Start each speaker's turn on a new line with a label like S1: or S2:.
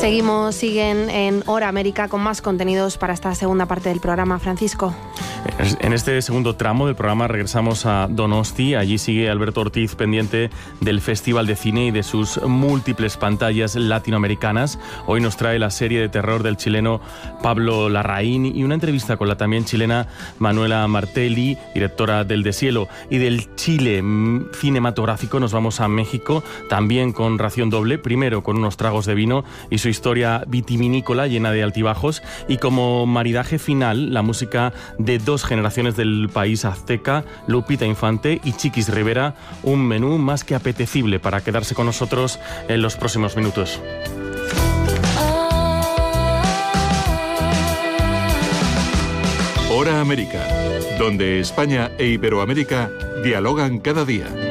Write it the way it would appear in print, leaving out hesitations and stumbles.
S1: Siguen en Hora América con más contenidos para esta segunda parte del programa. Francisco.
S2: En este segundo tramo del programa regresamos a Donosti. Allí sigue Alberto Ortiz pendiente del Festival de Cine y de sus múltiples pantallas latinoamericanas. Hoy nos trae la serie de terror del chileno Pablo Larraín y una entrevista con la también chilena Manuela Martelli, directora del Deshielo. Y del Chile cinematográfico nos vamos a México, también con ración doble, primero con unos tragos de vino y su historia vitivinícola llena de altibajos, y como maridaje final la música de dos generaciones del país azteca, Lupita Infante y Chiquis Rivera, un menú más que apetecible para quedarse con nosotros en los próximos minutos.
S3: Hora América, donde España e Iberoamérica dialogan cada día.